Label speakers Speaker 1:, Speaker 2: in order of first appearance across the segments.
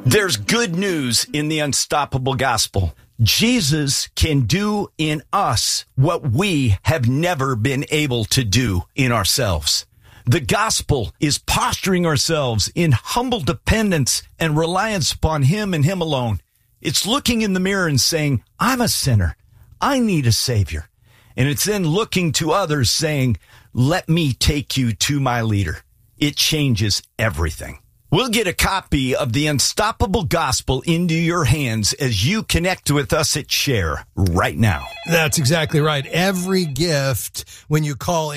Speaker 1: There's good news in the unstoppable gospel. Jesus can do in us what we have never been able to do in ourselves. The gospel is posturing ourselves in humble dependence and reliance upon Him and Him alone. It's looking in the mirror and saying, I'm a sinner. I need a Savior. And it's then looking to others saying, let me take you to my leader. It changes everything. We'll get a copy of the Unstoppable Gospel into your hands as you connect with us at Share right now.
Speaker 2: That's exactly right. Every gift, when you call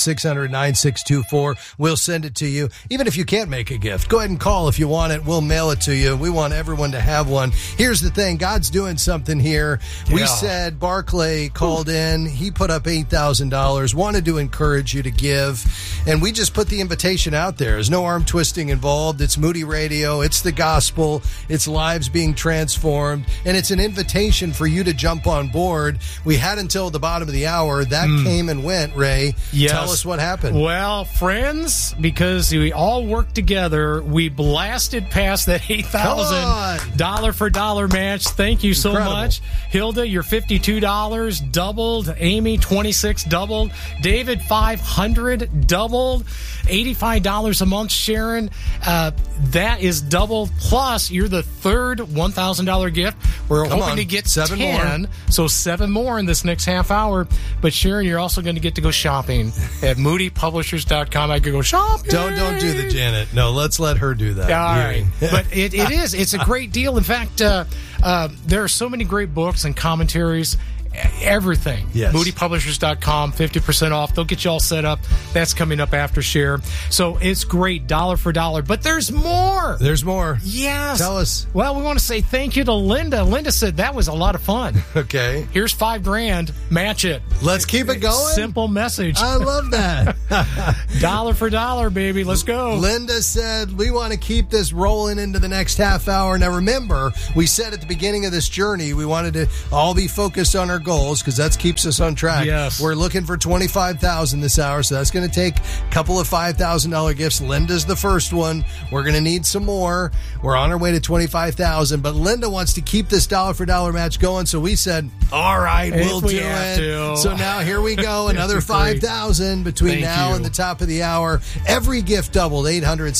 Speaker 2: 800-600-9624, we'll send it to you. Even if you can't make a gift, go ahead and call if you want it. We'll mail it to you. We want everyone to have one. Here's the thing. God's doing something here. We said Barclay called in. He put up $8,000, wanted to encourage you to give. And we just put the invitation out there. There's no arm twisting involved. It's Moody Radio. It's the gospel. It's lives being transformed. And it's an invitation for you to jump on board. We had until the bottom of the hour. That came and went, Ray.
Speaker 3: Yes.
Speaker 2: Tell us what happened.
Speaker 3: Well, friends, because we all worked together, we blasted past that $8,000 for dollar match. Thank you so much. Hilda, your $52 doubled. Amy, $26 doubled. David, $500 doubled. $85 a month, Sharon. That is double. Plus, you're the third $1,000 gift. We're hoping to get
Speaker 2: 7
Speaker 3: 10.
Speaker 2: more.
Speaker 3: So 7 more in this next half hour. But Sharon, you're also going to get to go shopping at moodypublishers.com. I could go shopping.
Speaker 2: Don't do the Janet. No, let's let her do that.
Speaker 3: All right. But it is. It's a great deal. In fact, there are so many great books and commentaries. Everything.
Speaker 2: Yes.
Speaker 3: moodypublishers.com, 50% off. They'll get you all set up. That's coming up after Share. So it's great, dollar for dollar. But there's more.
Speaker 2: There's more.
Speaker 3: Yes.
Speaker 2: Tell us.
Speaker 3: Well, we want to say thank you to Linda. Linda said that was a lot of fun.
Speaker 2: Okay.
Speaker 3: Here's $5,000. Match it.
Speaker 2: Let's keep it going.
Speaker 3: Simple message.
Speaker 2: I love that.
Speaker 3: Dollar for dollar, baby. Let's go.
Speaker 2: Linda said, we want to keep this rolling into the next half hour. Now, remember, we said at the beginning of this journey, we wanted to all be focused on our goals because that keeps us on track.
Speaker 3: Yes.
Speaker 2: We're looking for $25,000 this hour, so that's going to take a couple of $5,000 gifts. Linda's the first one. We're going to need some more. We're on our way to $25,000, but Linda wants to keep this dollar for dollar match going, so we said, all right, we'll do it. So now here we go, another $5,000 between now and the top of the hour. Every gift doubled,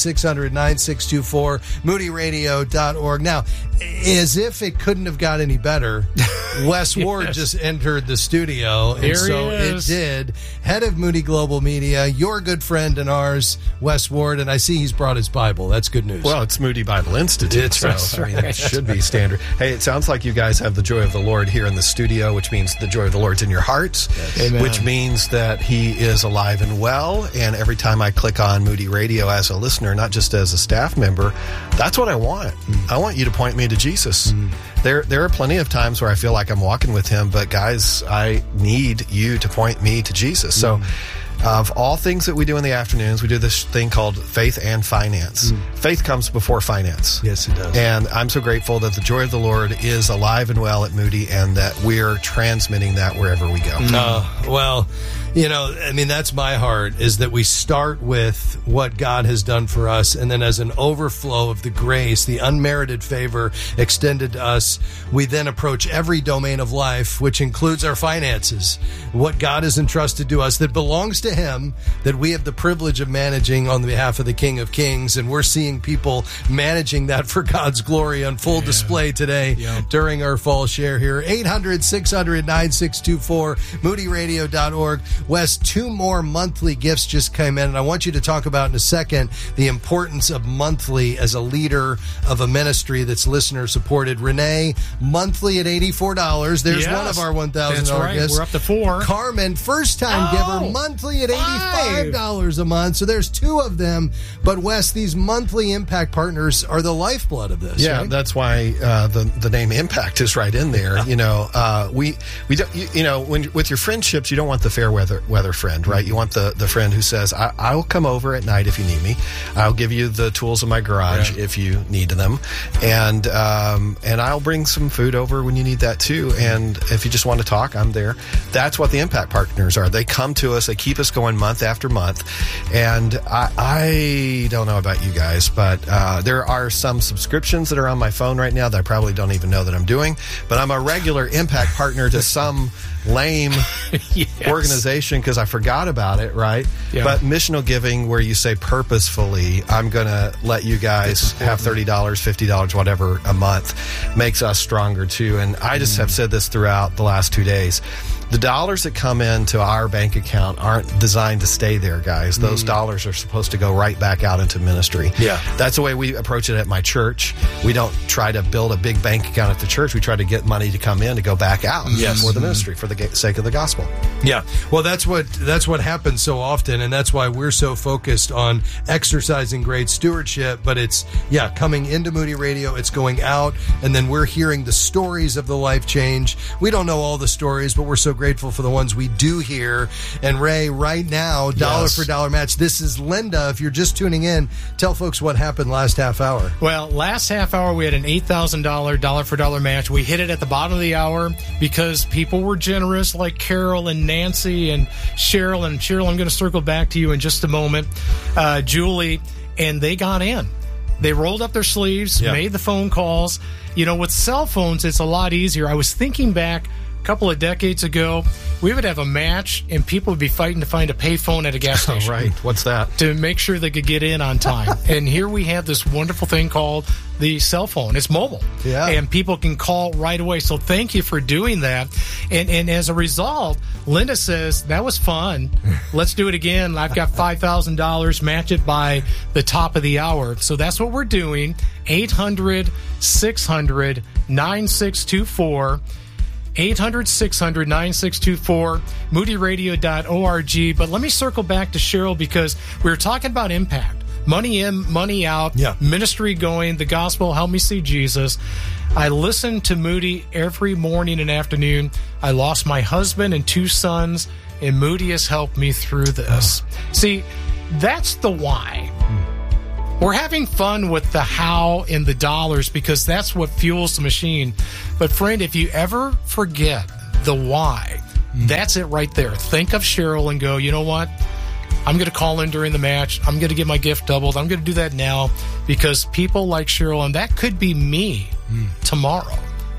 Speaker 2: 800-600-9624, moodyradio.org. Now, as if it couldn't have got any better, Wes Ward just entered the studio, and so it did. Head of Moody Global Media, your good friend and ours, Wes Ward, and I see he's brought his Bible. That's good news.
Speaker 4: Well, it's Moody Bible Institute, so I mean, it should be standard. Hey, it sounds like you guys have the joy of the Lord here in the studio, which means the joy of the Lord's in your hearts, which means that He is alive and well, and every time I click on Moody Radio as a listener, not just as a staff member, that's what I want. I want you to point me to Jesus. There are plenty of times where I feel like I'm walking with Him, but guys, I need you to point me to Jesus. So of all things that we do in the afternoons, we do this thing called Faith and Finance. Faith comes before finance.
Speaker 2: Yes, it does.
Speaker 4: And I'm so grateful that the joy of the Lord is alive and well at Moody, and that we're transmitting that wherever we go.
Speaker 2: Well, you know, I mean, that's my heart, is that we start with what God has done for us, and then as an overflow of the grace, the unmerited favor extended to us, we then approach every domain of life, which includes our finances, what God has entrusted to us that belongs to Him, that we have the privilege of managing on behalf of the King of Kings, and we're seeing people managing that for God's glory on full display today during our fall share here. 800-600-9624, moodyradio.org. Wes, 2 more monthly gifts just came in, and I want you to talk about in a second the importance of monthly as a leader of a ministry that's listener-supported. Renee, monthly at $84. There's one of our $1,000 gifts.
Speaker 3: We're up to 4.
Speaker 2: Carmen, first-time giver, monthly at $85 a month. So there's 2 of them. But, Wes, these monthly impact partners are the lifeblood of this.
Speaker 4: Yeah,
Speaker 2: right?
Speaker 4: that's why the name Impact is right in there. We don't, when with your friendships, you don't want the fair weather weather friend, right? You want the friend who says, I'll come over at night if you need me. I'll give you the tools in my garage if you need them. And I'll bring some food over when you need that too. And if you just want to talk, I'm there. That's what the Impact Partners are. They come to us. They keep us going month after month. And I don't know about you guys, but there are some subscriptions that are on my phone right now that I probably don't even know that I'm doing. But I'm a regular Impact Partner to some lame organization because I forgot about it, right? Yeah. But missional giving, where you say purposefully, I'm going to let you guys have $30, $50, whatever a month, makes us stronger too. And I just have said this throughout the last 2 days. The dollars that come into our bank account aren't designed to stay there, guys. Those dollars are supposed to go right back out into ministry. Yeah. That's the way we approach it at my church. We don't try to build a big bank account at the church. We try to get money to come in to go back out for the ministry, for the sake of the gospel.
Speaker 2: Yeah. Well, that's what happens so often, and that's why we're so focused on exercising great stewardship. But it's, coming into Moody Radio, it's going out, and then we're hearing the stories of the life change. We don't know all the stories, but we're so grateful for the ones we do hear. And Ray, right now, dollar for dollar match. This is Linda. If you're just tuning in, tell folks what happened last half hour.
Speaker 3: Well, last half hour we had an $8,000 dollar for dollar match. We hit it at the bottom of the hour because people were generous, like Carol and Nancy and Cheryl. And Cheryl, I'm going to circle back to you in just a moment. Julie, and they got in. They rolled up their sleeves, made the phone calls. You know, with cell phones, it's a lot easier. I was thinking back couple of decades ago, we would have a match and people would be fighting to find a payphone at a gas station.
Speaker 4: Right. What's that?
Speaker 3: To make sure they could get in on time. And here we have this wonderful thing called the cell phone. It's mobile. Yeah. And people can call right away. So thank you for doing that. And as a result, Linda says, that was fun. Let's do it again. I've got $5,000. Match it by the top of the hour. So that's what we're doing. 800-600-9624. 800-600-9624, moodyradio.org. But let me circle back to Cheryl because we were talking about impact. Money in, money out, ministry going, the gospel, help me see Jesus. I listen to Moody every morning and afternoon. I lost my husband and 2 sons, and Moody has helped me through this. See, that's the why. We're having fun with the how and the dollars because that's what fuels the machine. But friend, if you ever forget the why, that's it right there. Think of Cheryl and go, you know what? I'm going to call in during the match. I'm going to get my gift doubled. I'm going to do that now because people like Cheryl, and that could be me tomorrow.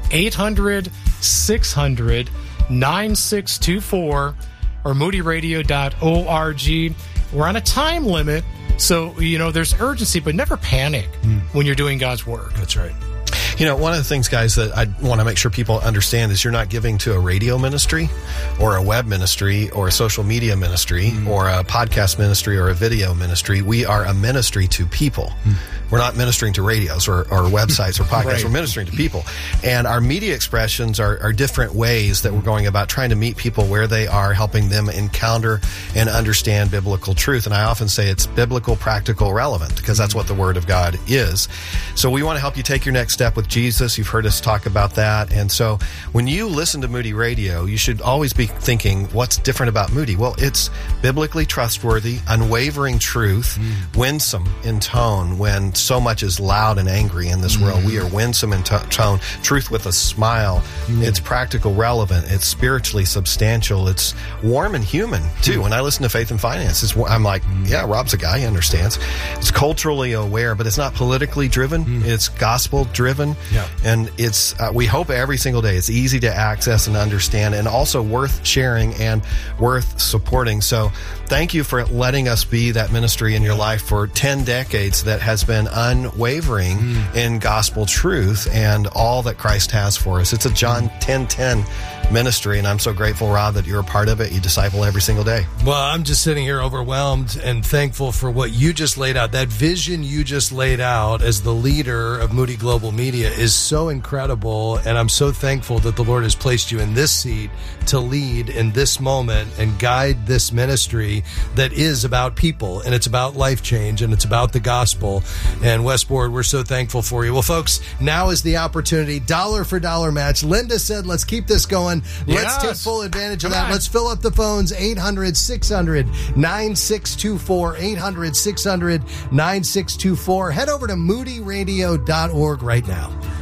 Speaker 3: 800-600-9624 or moodyradio.org. We're on a time limit. So, you know, there's urgency, but never panic when you're doing God's work.
Speaker 2: That's right.
Speaker 4: You know, one of the things, guys, that I want to make sure people understand is you're not giving to a radio ministry or a web ministry or a social media ministry or a podcast ministry or a video ministry. We are a ministry to people. We're not ministering to radios or websites or podcasts. Right. We're ministering to people. And our media expressions are different ways that we're going about trying to meet people where they are, helping them encounter and understand biblical truth. And I often say it's biblical, practical, relevant, because that's what the Word of God is. So we want to help you take your next step with Jesus. You've heard us talk about that. And so when you listen to Moody Radio, you should always be thinking, what's different about Moody? Well, it's biblically trustworthy, unwavering truth, winsome in tone when so much is loud and angry in this world. We are winsome in tone, truth with a smile. It's practical, relevant. It's spiritually substantial. It's warm and human, too. When I listen to Faith and Finance, I'm like, yeah, Rob's a guy. He understands. It's culturally aware, but it's not politically driven. It's gospel driven. Yeah. And it's, we hope every single day, it's easy to access and understand and also worth sharing and worth supporting. So thank you for letting us be that ministry in your life for 10 decades that has been unwavering in gospel truth and all that Christ has for us. It's a John 10:10 ministry, and I'm so grateful, Rob, that you're a part of it. You disciple every single day.
Speaker 2: Well, I'm just sitting here overwhelmed and thankful for what you just laid out. That vision you just laid out as the leader of Moody Global Media is so incredible, and I'm so thankful that the Lord has placed you in this seat to lead in this moment and guide this ministry that is about people, and it's about life change, and it's about the gospel. And Westport, we're so thankful for you. Well, folks, now is the opportunity. Dollar for dollar match. Linda said, let's keep this going. fun. Let's take full advantage of that. Let's fill up the phones, 800-600-9624, 800-600-9624. Head over to moodyradio.org right now.